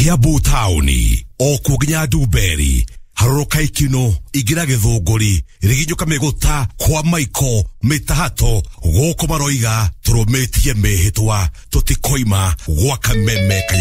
Kiambu tauni o kuginya Ndumberi haroroka ikino igira Githunguri riginyuka miguta kwa Maiko mitahato goko maroiga turumetie mehitwa tutikoima gwa Kameme.